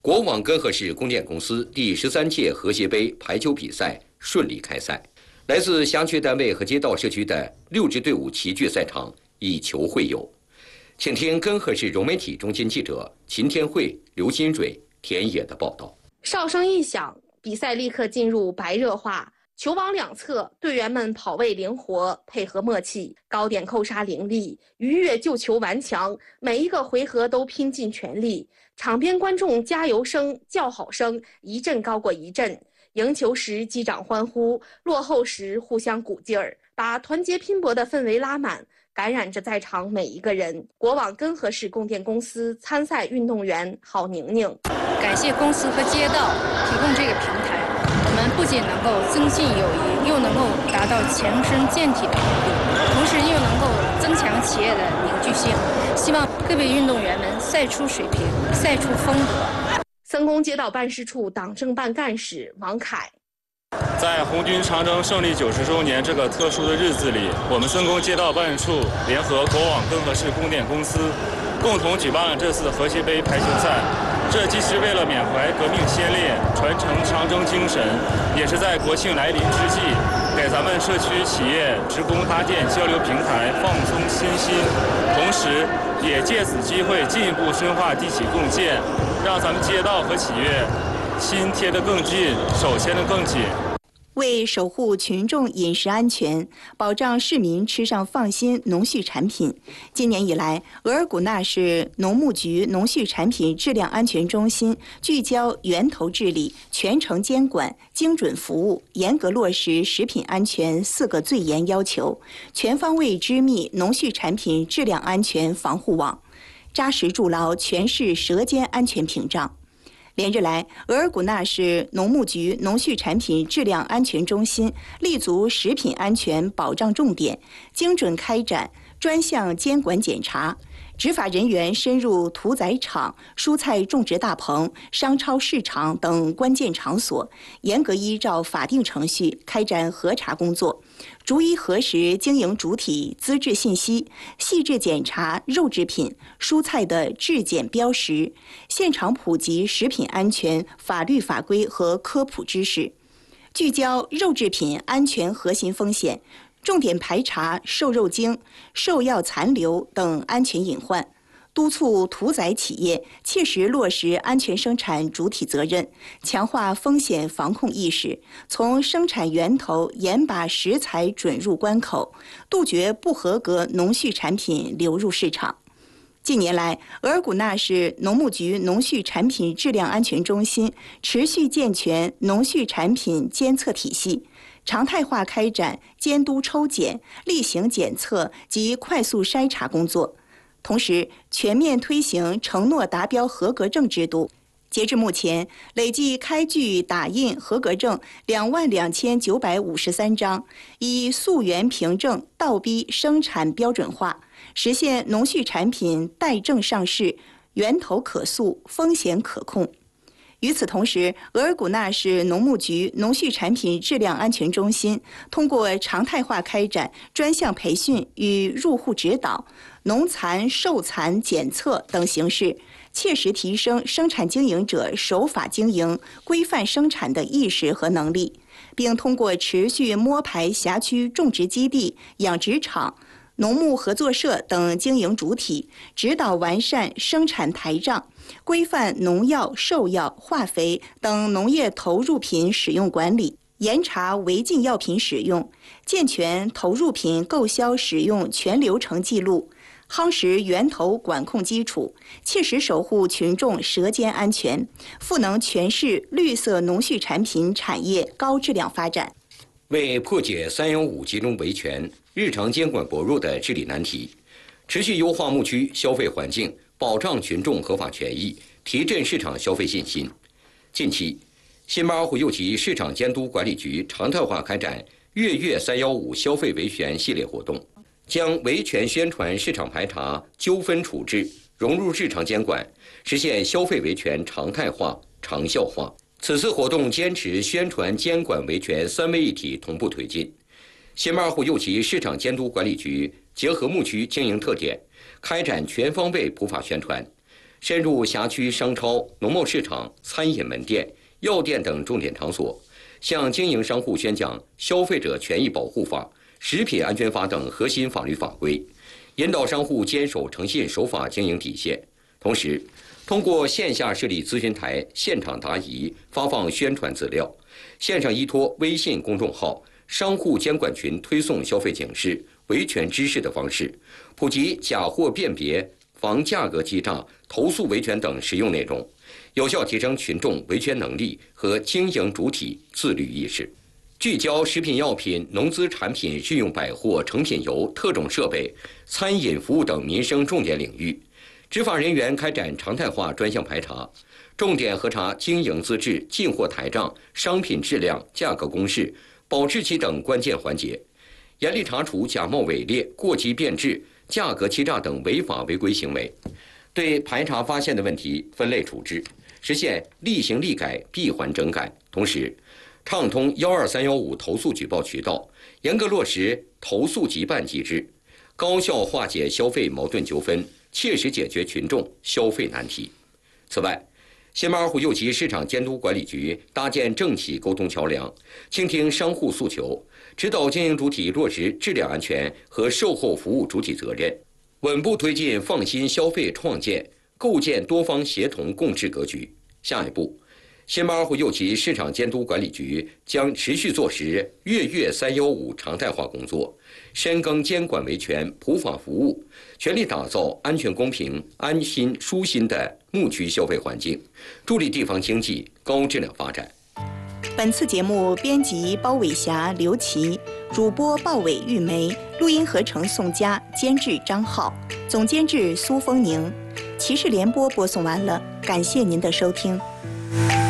国网根河市供电公司第13届和谐杯排球比赛顺利开赛，来自辖区单位和街道社区的6支队伍齐聚赛场，以球会友。请听根河市融媒体中心记者秦天慧、刘新蕊、田野的报道。 哨声一响，比赛立刻进入白热化。球网两侧，队员们跑位灵活，配合默契，高点扣杀凌厉，逾越救球顽强，每一个回合都拼尽全力。场边观众加油声、叫好声一阵高过一阵，赢球时击掌欢呼，落后时互相鼓劲儿，把团结拼搏的氛围拉满，感染着在场每一个人。国网根河市供电公司参赛运动员郝宁宁， 感谢公司和街道提供这个平台，我们不仅能够增进友谊，又能够达到强身健体的目的，同时又能够增强企业的凝聚性。希望各位运动员们赛出水平，赛出风格。 森工街道办事处党政办干事王凯， 在红军长征胜利90周年这个特殊的日子里，我们森工街道办事处联合国网根河市供电公司，共同举办了这次和谐杯排球赛。这既是为了缅怀革命先烈，传承长征精神，也是在国庆来临之际，给咱们社区企业职工搭建交流平台，放松身心，同时也借此机会进一步深化地企共建，让咱们街道和企业心贴得更近，手牵得更紧。 为守护群众饮食安全，保障市民吃上放心农畜产品，今年以来，额尔古纳市农牧局农畜产品质量安全中心聚焦源头治理、全程监管、精准服务，严格落实食品安全4个最严要求，全方位织密农畜产品质量安全防护网，扎实筑牢全市舌尖安全屏障。连日来，额尔古纳市农牧局农畜产品质量安全中心立足食品安全保障重点，精准开展专项监管检查。执法人员深入屠宰场、蔬菜种植大棚、商超市场等关键场所，严格依照法定程序开展核查工作，逐一核实经营主体资质信息，细致检查肉制品、蔬菜的质检标识，现场普及食品安全法律法规和科普知识，聚焦肉制品安全核心风险，重点排查瘦肉精、兽药残留等安全隐患，督促屠宰企业切实落实安全生产主体责任，强化风险防控意识，从生产源头严把食材准入关口，杜绝不合格农畜产品流入市场。近年来，额尔古纳市农牧局农畜产品质量安全中心持续健全农畜产品监测体系，常态化开展监督抽检、例行检测及快速筛查工作，同时全面推行承诺达标合格证制度。截至目前，累计开具打印合格证22953张，以溯源凭证倒逼生产标准化，实现农畜产品带证上市，源头可溯，风险可控。与此同时，额尔古纳市农牧局农畜产品质量安全中心通过常态化开展专项培训与入户指导、农残、兽残检测等形式，切实提升生产经营者守法经营、规范生产的意识和能力，并通过持续摸排辖区种植基地、养殖场、农牧合作社等经营主体，指导完善生产台账，规范农药、兽药、化肥等农业投入品使用管理，严查违禁药品使用，健全投入品购销使用全流程记录，夯实源头管控基础，切实守护群众舌尖安全，赋能全市绿色农畜产品产业高质量发展。 为破解315集中维权、日常监管薄弱的治理难题，持续优化牧区消费环境，保障群众合法权益，提振市场消费信心。近期，新巴尔虎右旗市场监督管理局常态化开展月315消费维权系列活动，将维权宣传、市场排查、纠纷处置融入日常监管，实现消费维权常态化、长效化。此次活动坚持宣传、监管、维权3位一体同步推进。新巴尔虎右旗市场监督管理局结合牧区经营特点，开展全方位普法宣传， 深入辖区商超、农贸市场、餐饮门店、药店等重点场所，向经营商户宣讲《消费者权益保护法》、《食品安全法》等核心法律法规，引导商户坚守诚信守法经营底线。同时，通过线下设立咨询台、现场答疑、发放宣传资料，线上依托微信公众号、商户监管群推送消费警示、维权知识的方式，普及假货辨别、防价格欺诈、投诉维权等实用内容，有效提升群众维权能力和经营主体自律意识。聚焦食品药品、农资产品、日用百货、成品油、特种设备、餐饮服务等民生重点领域，执法人员开展常态化专项排查，重点核查经营资质、进货台账、商品质量、价格公示、保质期等关键环节，严厉查处假冒伪劣、过期变质、价格欺诈等违法违规行为，对排查发现的问题分类处置，实现立行立改、闭环整改。同时，畅通12315投诉举报渠道，严格落实投诉急办机制，高效化解消费矛盾纠纷，切实解决群众消费难题。此外，新马尔虎右旗市场监督管理局搭建政企沟通桥梁，倾听商户诉求，指导经营主体落实质量安全和售后服务主体责任，稳步推进放心消费创建，构建多方协同共治格局。下一步，新马尔虎右旗市场监督管理局将持续做实月315常态化工作，深耕监管维权、普法服务，全力打造安全、公平、安心、舒心的牧区消费环境，助力地方经济高质量发展。 本次节目编辑包伟霞、刘琦，主播鲍伟、玉梅，录音合成宋佳，监制张浩，总监制苏丰宁。骑士联播播送完了，感谢您的收听。